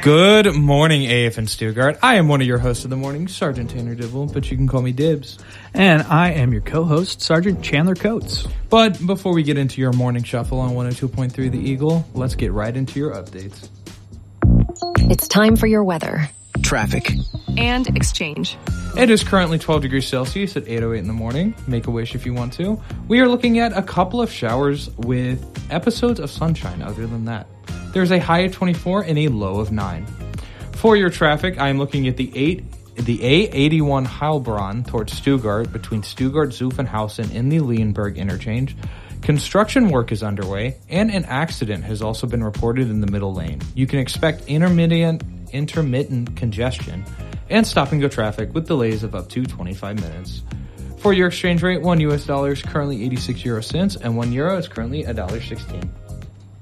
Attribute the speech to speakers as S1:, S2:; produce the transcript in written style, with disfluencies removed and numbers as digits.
S1: Good morning, AF and Stuttgart. I am one of your hosts of the morning, Sergeant Tanner Dibble, but you can call me Dibs.
S2: And I am your co-host, Sergeant Chandler Coates.
S1: But before we get into your morning shuffle on 102.3 The Eagle, let's get right into your updates.
S3: It's time for your weather,
S4: traffic,
S5: and exchange.
S1: It is currently 12 degrees Celsius at 8:08 in the morning. Make a wish if you want to. We are looking at a couple of showers with episodes of sunshine other than that. There's a high of 24 and a low of 9. For your traffic, I'm looking at the A81 Heilbronn towards Stuttgart between Stuttgart-Zuffenhausen in the Leonberg interchange. Construction work is underway, and an accident has also been reported in the middle lane. You can expect intermittent congestion and stop-and-go traffic with delays of up to 25 minutes. For your exchange rate, $1 US is currently 86 euro cents, and €1 is currently $1.16.